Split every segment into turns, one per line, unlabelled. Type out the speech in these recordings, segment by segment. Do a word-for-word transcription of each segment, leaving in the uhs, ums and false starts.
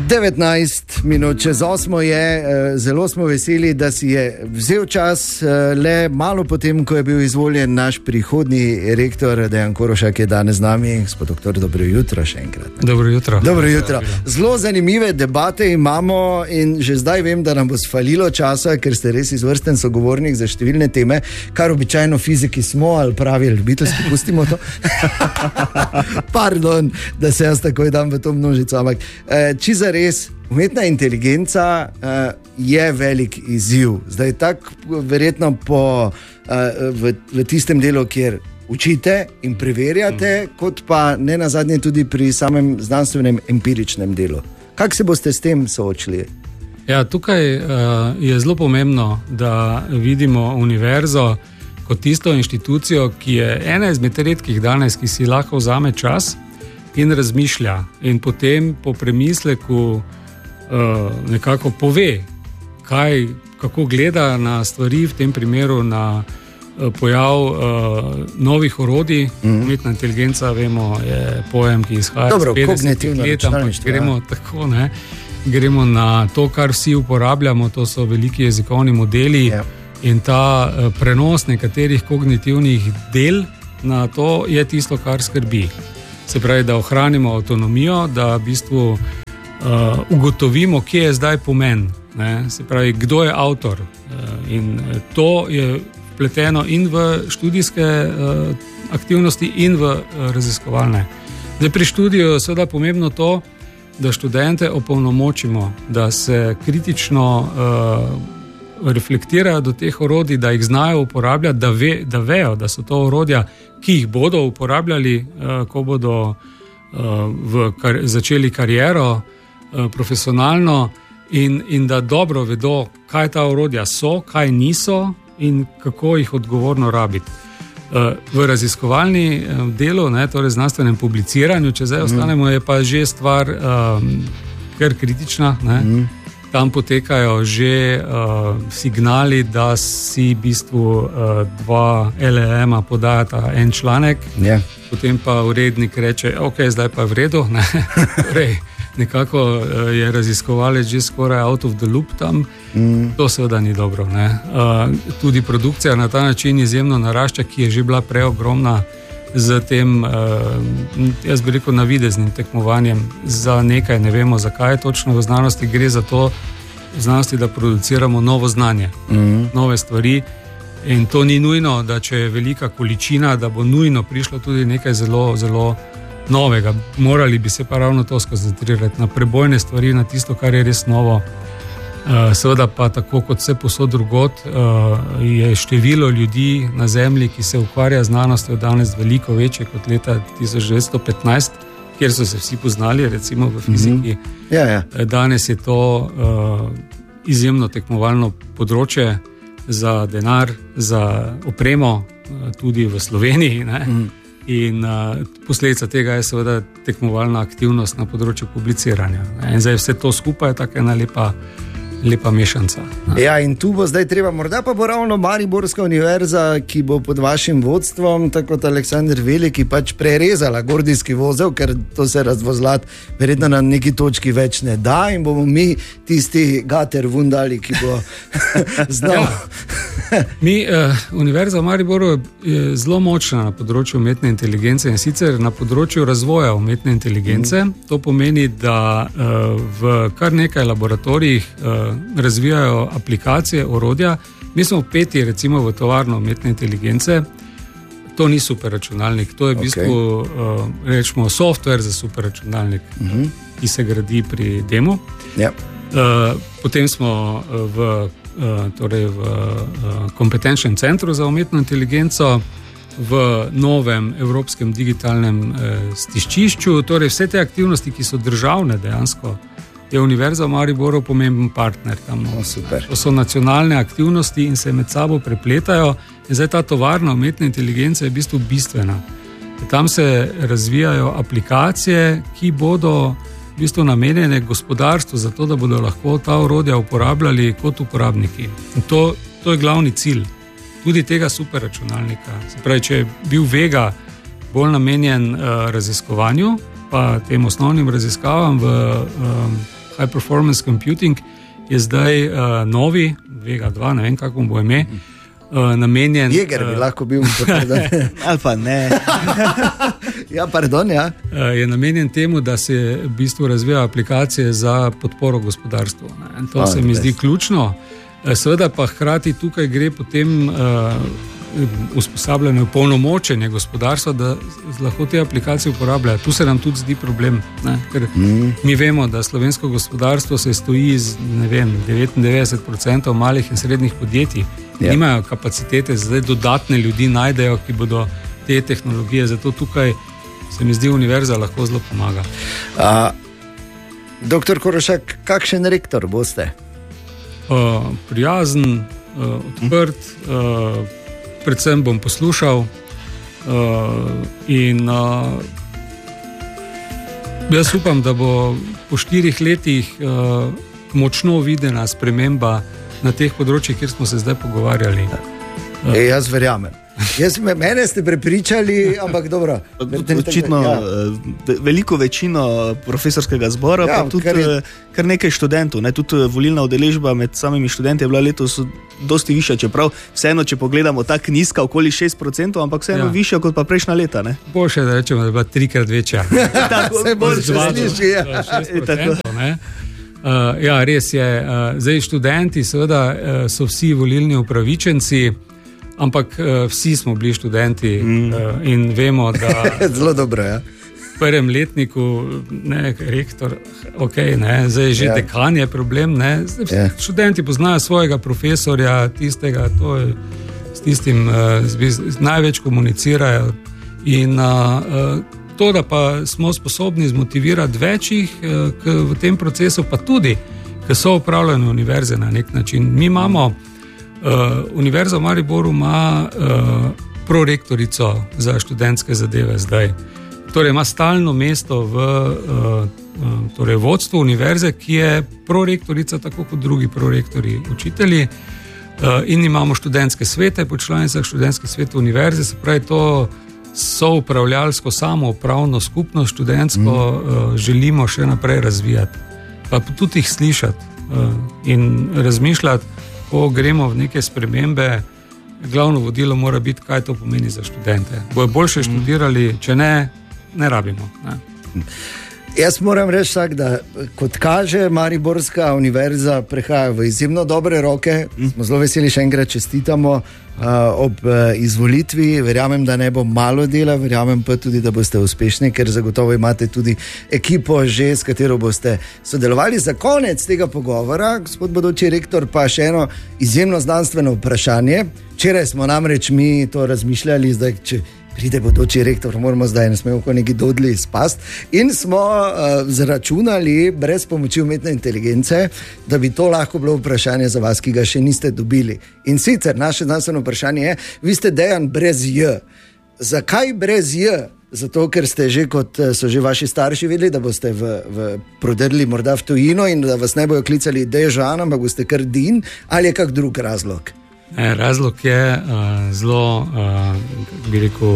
devetnajst minut čez osmo je, zelo smo veseli, da si je vzel čas le malo potem, ko je bil izvoljen naš prihodnji rektor Dejan Korošak, je danes z nami. Gospod doktor, dobro jutro še enkrat.
Dobro jutro.
Dobro jutro. Zelo zanimive debate imamo in že zdaj vem, da nam bo sfalilo časa, ker ste res izvrsten sogovornik za številne teme, kar običajno fiziki smo ali pravi ljubiteljski, pustimo to. Pardon, da se jaz takoj dam v to množico, ampak či za res, umetna inteligenca uh, je velik izziv. Zdaj tako verjetno po, uh, v, v tistem delu, kjer učite in preverjate, mm. kot pa ne nazadnje tudi pri samem znanstvenem empiričnem delu. Kako se boste s tem soočili?
Ja, tukaj uh, je zelo pomembno, da vidimo univerzo kot tisto inštitucijo, ki je ena izmed redkih danes, ki si lahko vzame čas in razmišlja in potem po premisleku uh, nekako pove, kaj, kako gleda na stvari, v tem primeru na uh, pojav uh, novih orodij. Mm. Umetna inteligenca, vemo, je pojem, ki izhaja
Dobro,
iz petdesetih let, ampak gremo ja. tako, ne, gremo na to, kar vsi uporabljamo, to so veliki jezikovni modeli yeah. in ta uh, prenos nekaterih kognitivnih del na to je tisto, kar skrbi. Se pravi, da ohranimo avtonomijo, da v bistvu uh, ugotovimo, kje je zdaj pomen. Ne? Se pravi, kdo je avtor. Uh, in to je vpleteno in v študijske uh, aktivnosti in v uh, raziskovalne. Zdaj, pri študiju je seveda pomembno to, da študente opolnomočimo, da se kritično uh, reflektirajo do teh orodij, da jih znajo uporabljati, da, ve, da vejo, da so to orodja, ki jih bodo uporabljali, uh, ko bodo uh, v kar, začeli kariero uh, profesionalno in, in da dobro vedo, kaj ta orodja so, kaj niso in kako jih odgovorno rabiti. Uh, v raziskovalni uh, delu, ne, torej znanstvenem publiciranju, če zdaj ostanemo, je pa že stvar um, kar kritična. Ne. Mm. Tam potekajo že uh, signali, da si v bistvu uh, dva L L M-a podajata en članek, yeah. potem pa urednik reče, ok, zdaj pa je v redu. Ne? Torej, nekako uh, je raziskovalec že skoraj out of the loop tam. Mm. To seveda ni dobro. Ne? Uh, tudi produkcija na ta način izjemno narašča, ki je že bila preogromna z tem, uh, jaz bi rekel, navideznim tekmovanjem za nekaj, ne vemo zakaj točno v znanosti, gre za to v znanosti, da produciramo novo znanje, mm-hmm. nove stvari in to ni nujno, da če je velika količina, da bo nujno prišlo tudi nekaj zelo, zelo novega. Morali bi se pa ravno to skoncentrirati na prebojne stvari, na tisto, kar je res novo. Uh, seveda pa tako kot vse posod drugot uh, je število ljudi na zemlji, ki se ukvarja z znanostjo, danes veliko večje kot leta tisoč devetsto petnajst, kjer so se vsi poznali, recimo v fiziki.
Mm-hmm. ja, ja.
Danes je to uh, izjemno tekmovalno področje za denar, za opremo, uh, tudi v Sloveniji. Ne? Mm. In uh, posledica tega je seveda tekmovalna aktivnost na področju publiciranja. Ne? In zdaj vse to skupaj je tako ena lepa lepa mešanca. No.
Ja, in tu bo zdaj treba, morda pa bo ravno Mariborska univerza, ki bo pod vašim vodstvom, tako kot Aleksander Veliki, pač prerezala gordijski vozel, ker to se razvozlati verjetno na neki točki več ne da in bomo mi tisti gater vundali, ki bo znal.
Ja. Mi, uh, Univerza v Mariboru je zelo močna na področju umetne inteligence in sicer na področju razvoja umetne inteligence. Mm. To pomeni, da uh, v kar nekaj laboratorijih uh, razvijajo aplikacije, orodja. Mi smo peti recimo v tovarno umetne inteligence. To ni superračunalnik, to je v bistvu okay. uh, rečemo software za superračunalnik, uh-huh. ki se gradi pri demo.
Yep.
Uh, potem smo v, uh, torej v uh, kompetenčnem centru za umetno inteligenco, v novem evropskem digitalnem uh, stiščišču. Torej vse te aktivnosti, ki so državne dejansko, je Univerza v Mariboru pomemben partner. Tam,
oh, super.
To so nacionalne aktivnosti in se med sabo prepletajo. In zdaj ta tovarna umetne inteligence je v bistvu bistvena. Tam se razvijajo aplikacije, ki bodo v bistvu namenjene gospodarstvu, zato da bodo lahko ta orodja uporabljali kot uporabniki. In to, to je glavni cilj tudi tega superračunalnika. Se pravi, če je bil Vega bolj namenjen uh, raziskovanju, pa tem osnovnim raziskavam v um, High Performance Computing, je zdaj uh, novi, Vega dva, ne vem, kako bo ime, uh, namenjen...
Jeger bi uh, lahko bil,
ali pa ne.
ja, pardon, ja.
Uh, je namenjen temu, da se v bistvu razvijajo aplikacije za podporo gospodarstvu. Ne? To oh, se mi res. Zdi ključno. Uh, seveda pa hkrati tukaj gre potem uh, usposabljanje, polnomočenje gospodarstva, da lahko te aplikacije uporabljajo. Tu se nam tudi zdi problem, ne? Ker mm. mi vemo, da slovensko gospodarstvo se stoji iz, ne vem, devetindevetdeset procentov malih in srednjih podjetij. Yeah. Nimajo kapacitete, zdaj dodatne ljudi najdejo, ki bodo te tehnologije, zato tukaj se mi zdi univerza lahko zelo pomaga.
A, doktor Korošak, kakšen rektor boste?
Uh, prijazen, uh, odprt, uh, predvsem bom poslušal uh, in uh, jaz upam, da bo po štirih letih uh, močno videna sprememba na teh področjih, kjer smo se zdaj pogovarjali.
Uh. E, jaz verjamem. Jaz, mene ste prepričali, ampak dobro.
Očitno ja. veliko večino profesorskega zbora, ja, pa tudi kar, je... kar nekaj študentov. Ne? Tudi volilna udeležba med samimi študenti je bila letos dosti višja, čeprav vseeno, če pogledamo, tako nizka, okoli šest procentov, ampak vseeno ja. višja kot pa prejšnja leta. Ne?
Boljše, da rečemo, da je bila trikrat večja.
Tako, vse boljše sliši. Ja.
Uh, ja, res je. Uh, zdaj študenti seveda uh, so vsi volilni upravičenci, ampak uh, vsi smo bili študenti mm. uh, in vemo, da
zelo dobro, ja.
v prvem letniku ne, rektor, ok, ne, zdaj že ja. dekan je problem, ne, zdaj, ja. študenti poznajo svojega profesorja, tistega, to je, s tistim uh, z, z, največ komunicirajo in uh, uh, to, da pa smo sposobni zmotivirati večjih uh, k, v tem procesu, pa tudi, ki so upravljene univerze na nek način. Mi imamo Uh, Univerza v Mariboru ima uh, prorektorico za študentske zadeve zdaj. Torej ima stalno mesto v uh, uh, torej vodstvu univerze, ki je prorektorica tako kot drugi prorektori učitelji. Uh, in imamo študentske svete po članicah študentskih svetov univerze, se pravi to soupravljalsko samoupravno skupnost študentsko mm. uh, želimo še naprej razvijati. Pa tudi jih slišati uh, in razmišljati, ko gremo v neke spremembe, glavno vodilo mora biti, kaj to pomeni za študente. Bojo boljše študirali, če ne, ne rabimo. Ne?
Jaz moram reči tak, da kot kaže, Mariborska univerza prehaja v izjemno dobre roke. Smo zelo veseli, še enkrat čestitamo uh, ob uh, izvolitvi. Verjamem, da ne bo malo dela, verjamem pa tudi, da boste uspešni, ker zagotovo imate tudi ekipo že, s katero boste sodelovali. Za konec tega pogovora, gospod bodoči rektor, pa še eno izjemno znanstveno vprašanje. Včeraj smo namreč mi to razmišljali, zdaj, če pride bodoči rektor, moramo zdaj, ne smemo neki dodli spast. In smo uh, zračunali brez pomoči umetne inteligence, da bi to lahko bilo vprašanje za vas, ki ga še niste dobili. In sicer naše znanstveno vprašanje je, vi ste Dejan brez J. Zakaj brez J? Zato, ker ste že, kot so že vaši starši vedeli, da boste v, v prodrli morda v tujino in da vas ne bojo klicali Dežan, ampak boste kar Din, ali je kak drug razlog?
Razlog je uh, zelo, uh, kako bi rekel,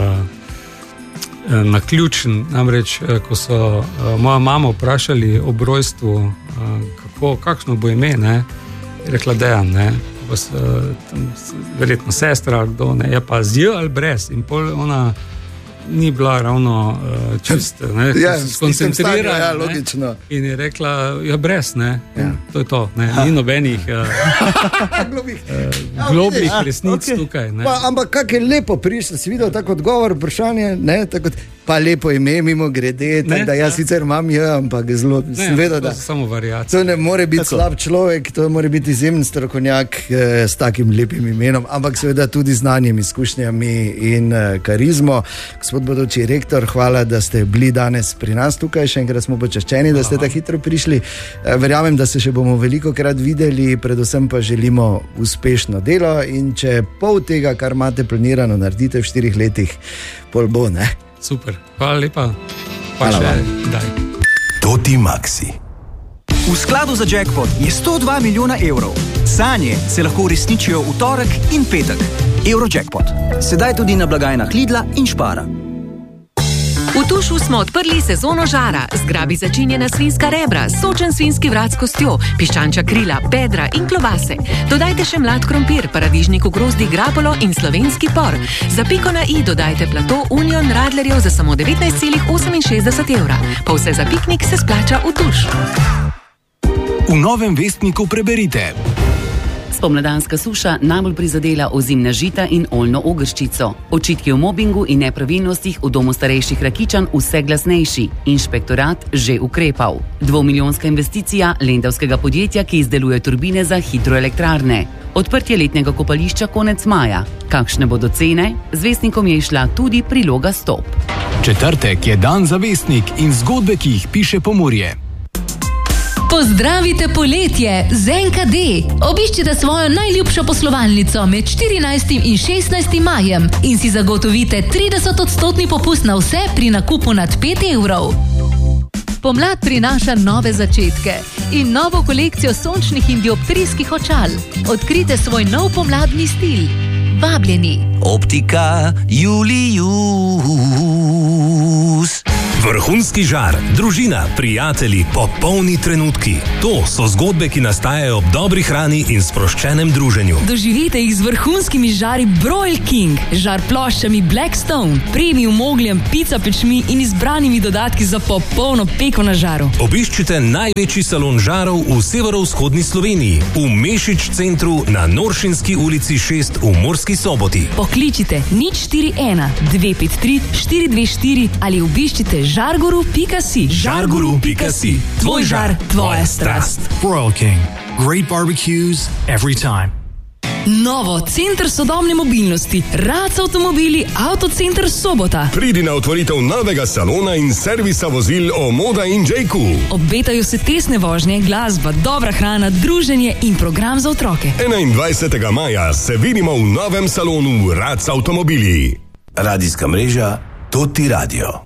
uh, naključen. Namreč, uh, ko so uh, moja mama vprašali ob rojstvu, uh, kako, kakšno bo ime, ne, je rekla Dejan, ne, pa so, tam, verjetno sestra, kdo, ne, je pa z J ali brez. In pol ona ni bila ravno uh, čista,
ja,
skoncentrirana.
Ja, logično.
In je rekla, ja, brez, ne, ja. To je to, ne, ni nobenih uh, globih, uh, globih ja, resnic okay. tukaj. Ne.
Pa, ampak kak je lepo prišlo, si videl tako odgovor, vprašanje, ne, tako pa lepo ime, mimo grede, ne, da jaz ja. sicer imam J, ampak zelo,
ne,
vedel,
to
da
samo variacije.
To ne more biti tako slab človek, to more biti izjemen strokovnjak eh, s takim lepim imenom, ampak seveda tudi znanjem, izkušnjami in eh, karizmo. Gospod bodoči rektor, hvala, da ste bili danes pri nas tukaj, še enkrat smo počaščeni, da ste tako hitro prišli. Eh, verjamem, da se še bomo veliko krat videli, predvsem pa želimo uspešno delo in če pol tega, kar imate planirano, naredite v štirih letih, pol bo, ne?
Super, hvala lepa. Pa še daj.
Toti Maxi.
V skladu za jackpot je sto dva milijona evrov. Sanje se lahko uresničijo v torek in petek. Eurojackpot. Sedaj tudi na blagajnah Lidla in Spara.
V Tušu smo odprli sezono žara. Zgrabi začinjena svinjska rebra, sočen svinjski vrat s kostjo, piščančja krila, bedra in klobase. Dodajte še mlad krompir, paradižnik v grozdi, grapolo in slovenski por. Za piko na i dodajte plato Union Radlerjev za samo devetnajst celih oseminšestdeset evra. Pa vse za piknik se splača v Tuš.
V Novem Vestniku preberite.
Spomladanska suša najbolj prizadela ozimna žita in oljno ogrščico. Očitki o mobingu in nepravilnostih v domu starejših Rakičan vse glasnejši. Inšpektorat že ukrepal. Dvomilijonska investicija lendavskega podjetja, ki izdeluje turbine za hidroelektrarne. Odprtje letnega kopališča konec maja. Kakšne bodo cene? Z Vestnikom je išla tudi priloga Stop.
Četrtek je dan za Vestnik in zgodbe, ki jih piše Pomurje.
Pozdravite poletje z en ka de. Obiščite svojo najljubšo poslovalnico med štirinajstim in šestnajstim majem in si zagotovite trideset odstotni popust na vse pri nakupu nad pet evrov. Pomlad prinaša nove začetke in novo kolekcijo sončnih in dioptrijskih očal. Odkrite svoj nov pomladni stil. Vabljeni.
Optika Julius. Vrhunski žar, družina, prijatelji, popolni trenutki. To so zgodbe, ki nastajajo ob dobri hrani in sproščenem druženju.
Doživite jih z vrhunskimi žari Broil King, žar ploščami Blackstone, premium ogljem, pica pečmi in izbranimi dodatki za popolno peko na žaru.
Obiščite največji salon žarov v severovzhodni Sloveniji, v Mešič centru na Noršinski ulici šest v Murski Soboti.
Pokličite nič štiri ena dve pet tri štiri dve štiri ali obiščite žarguru pika si.
žarguru pika si. Tvoj žar, tvoja strast.
Broil King. Great barbecues every time.
Novo, center sodobne mobilnosti, Rac avtomobili, Avtocenter Sobota.
Pridi na otvoritev novega salona in servisa vozil Omoda in J-Q.
Obetajo se tesne vožnje, glasba, dobra hrana, druženje in program za otroke.
enaindvajsetega maja se vidimo v novem salonu Rac avtomobili.
Radijska mreža Toti Radio.